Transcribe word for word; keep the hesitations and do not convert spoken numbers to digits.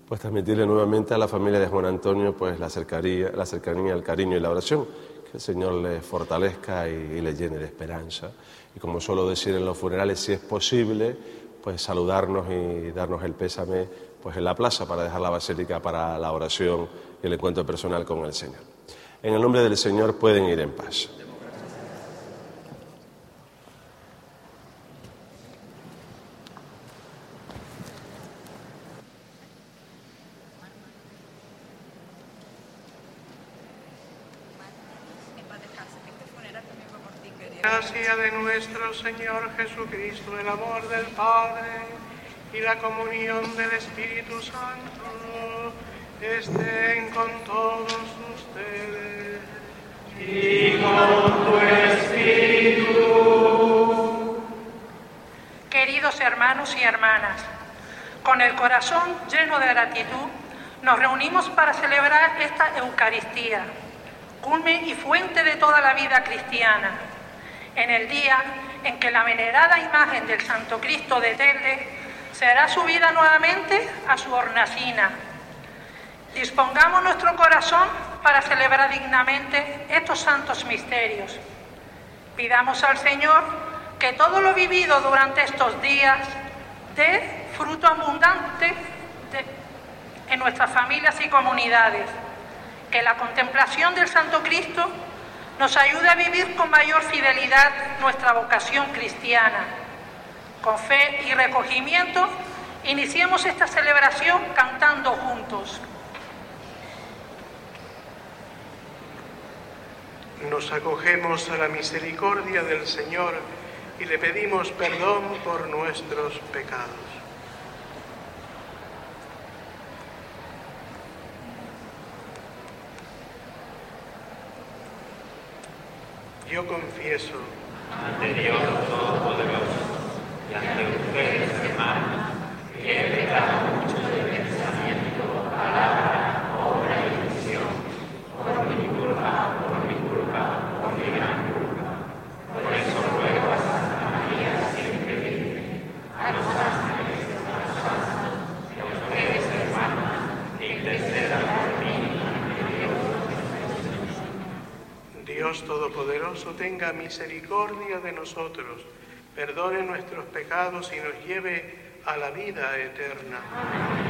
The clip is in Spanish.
pues transmitirle nuevamente a la familia de Juan Antonio pues la cercanía, la cercanía, el cariño y la oración, que el Señor le fortalezca y, y le llene de esperanza. Y como suelo decir en los funerales, si es posible, pues saludarnos y darnos el pésame pues en la plaza para dejar la basílica para la oración y el encuentro personal con el Señor. En el nombre del Señor pueden ir en paz. Gracia de nuestro Señor Jesucristo, el amor del Padre y la comunión del Espíritu Santo estén con todos ustedes. Y con tu Espíritu. Queridos hermanos y hermanas, con el corazón lleno de gratitud, nos reunimos para celebrar esta Eucaristía, culmen y fuente de toda la vida cristiana, en el día en que la venerada imagen del Santo Cristo de Telde será subida nuevamente a su hornacina. Dispongamos nuestro corazón para celebrar dignamente estos santos misterios. Pidamos al Señor que todo lo vivido durante estos días dé fruto abundante de, en nuestras familias y comunidades. Que la contemplación del Santo Cristo nos ayude a vivir con mayor fidelidad nuestra vocación cristiana. Con fe y recogimiento, iniciemos esta celebración cantando juntos. Nos acogemos a la misericordia del Señor y le pedimos perdón por nuestros pecados. Yo confieso ante Dios Todopoderoso y ante ustedes, hermanos, que he pecado mucho de pensamiento, palabra, obra y omisión, por mi culpa, por mi culpa, por mi gran culpa. Por eso ruego a Santa María, siempre Virgen, a los ángeles, a los santos, y a ustedes, hermanos, que intercedan por mí ante Dios. Dios Todopoderoso tenga misericordia de nosotros, perdone nuestros pecados y nos lleve a la vida eterna.